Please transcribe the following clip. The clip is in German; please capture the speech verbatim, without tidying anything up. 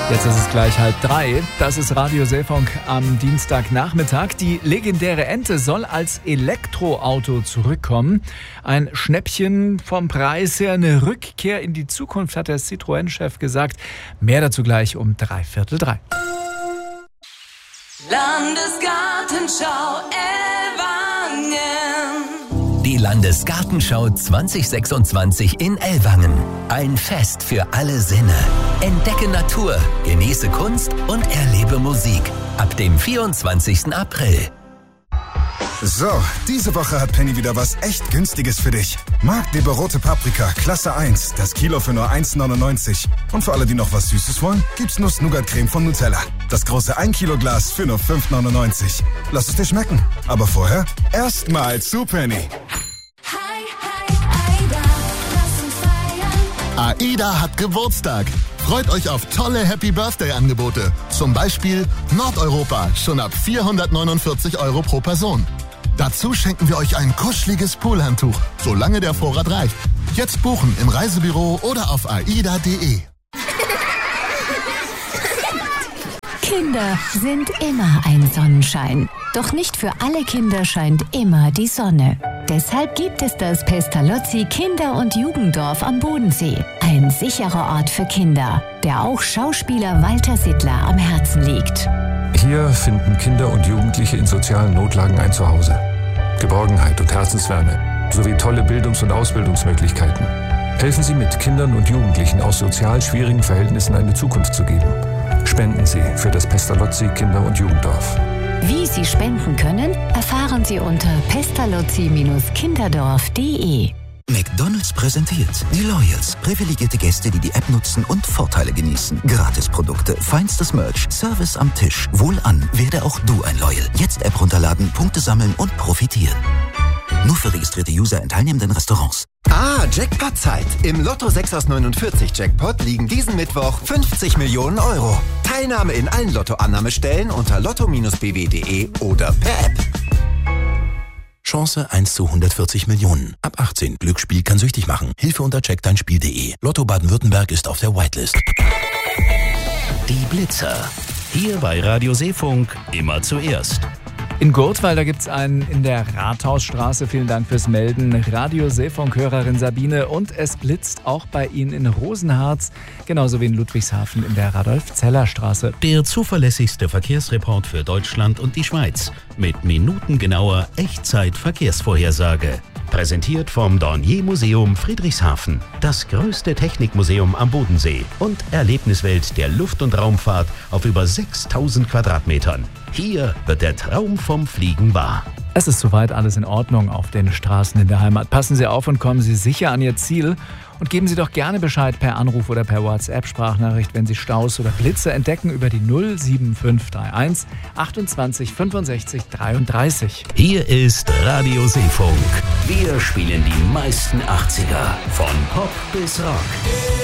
Jetzt ist es gleich halb drei. Das ist Radio Seefunk am Dienstagnachmittag. Die legendäre Ente soll als Elektroauto zurückkommen. Ein Schnäppchen vom Preis her, eine Rückkehr in die Zukunft, hat der Citroën-Chef gesagt. Mehr dazu gleich um dreiviertel drei. Landesgartenschau Ellwangen. Die Landesgartenschau zwanzig sechsundzwanzig in Ellwangen. Ein Fest für alle Sinne. Entdecke Natur, genieße Kunst und erlebe Musik. Ab dem vierundzwanzigsten April. So, diese Woche hat Penny wieder was echt Günstiges für dich. Magdeburg rote Paprika, Klasse eins, das Kilo für nur eins neunundneunzig. Und für alle, die noch was Süßes wollen, gibt's Nuss-Nougat-Creme von Nutella. Das große ein Kilo Glas für nur fünf neunundneunzig. Lass es dir schmecken. Aber vorher erstmal zu Penny. AIDA hat Geburtstag. Freut euch auf tolle Happy-Birthday-Angebote. Zum Beispiel Nordeuropa, schon ab vierhundertneunundvierzig Euro pro Person. Dazu schenken wir euch ein kuscheliges Poolhandtuch, solange der Vorrat reicht. Jetzt buchen im Reisebüro oder auf aida punkt de. Kinder sind immer ein Sonnenschein. Doch nicht für alle Kinder scheint immer die Sonne. Deshalb gibt es das Pestalozzi Kinder- und Jugenddorf am Bodensee. Ein sicherer Ort für Kinder, der auch Schauspieler Walter Sittler am Herzen liegt. Hier finden Kinder und Jugendliche in sozialen Notlagen ein Zuhause. Geborgenheit und Herzenswärme sowie tolle Bildungs- und Ausbildungsmöglichkeiten. Helfen Sie mit, Kindern und Jugendlichen aus sozial schwierigen Verhältnissen eine Zukunft zu geben. Spenden Sie für das Pestalozzi Kinder- und Jugenddorf. Wie Sie spenden können, erfahren Sie unter pestalozzi kinderdorf punkt de. McDonald's präsentiert die Loyals. Privilegierte Gäste, die die App nutzen und Vorteile genießen. Gratisprodukte, feinstes Merch, Service am Tisch. Wohlan, werde auch du ein Loyal. Jetzt App runterladen, Punkte sammeln und profitieren. Nur für registrierte User in teilnehmenden Restaurants. Ah, Jackpot-Zeit. Im Lotto sechs aus neunundvierzig Jackpot liegen diesen Mittwoch fünfzig Millionen Euro. Teilnahme in allen Lotto-Annahmestellen unter lotto Bindestrich b w punkt de oder per App. Chance eins zu hundertvierzig Millionen. Ab achtzehn. Glücksspiel kann süchtig machen. Hilfe unter check dein Spiel punkt de. Lotto Baden-Württemberg ist auf der Whitelist. Die Blitzer. Hier bei Radio Seefunk immer zuerst. In Gurtwald, da gibt es einen in der Rathausstraße. Vielen Dank fürs Melden. Radio Seefunk-Hörerin Sabine. Und es blitzt auch bei Ihnen in Rosenharz, genauso wie in Ludwigshafen in der Radolf-Zeller-Straße. Der zuverlässigste Verkehrsreport für Deutschland und die Schweiz. Mit minutengenauer Echtzeit-Verkehrsvorhersage. Präsentiert vom Dornier-Museum Friedrichshafen. Das größte Technikmuseum am Bodensee. Und Erlebniswelt der Luft- und Raumfahrt auf über sechstausend Quadratmetern. Hier wird der Traum vom Fliegen wahr. Es ist soweit alles in Ordnung auf den Straßen in der Heimat. Passen Sie auf und kommen Sie sicher an Ihr Ziel. Und geben Sie doch gerne Bescheid per Anruf oder per WhatsApp-Sprachnachricht, wenn Sie Staus oder Blitze entdecken, über die null sieben fünf drei eins achtundzwanzig fünfundsechzig dreiunddreißig. Hier ist Radio Seefunk. Wir spielen die meisten achtziger, von Pop bis Rock.